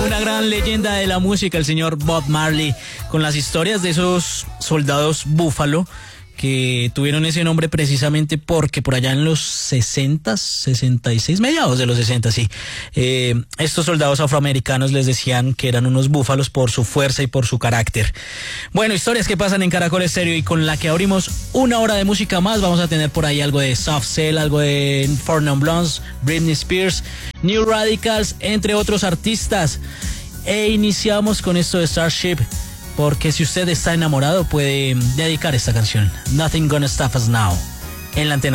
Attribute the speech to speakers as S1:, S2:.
S1: Una gran leyenda de la música, el señor Bob Marley, con las historias de esos soldados búfalo que tuvieron ese nombre precisamente porque por allá en los 60, 66, mediados de los 60, sí, estos soldados afroamericanos les decían que eran unos búfalos por su fuerza y por su carácter. Bueno, historias que pasan en Caracol Estéreo, y con la que abrimos una hora de música más. Vamos a tener por ahí algo de Soft Cell, algo de Four Non Blondes, Britney Spears, New Radicals, entre otros artistas. E iniciamos con esto de Starship, porque si usted está enamorado puede dedicar esta canción, Nothing Gonna Stop Us Now, en la antena.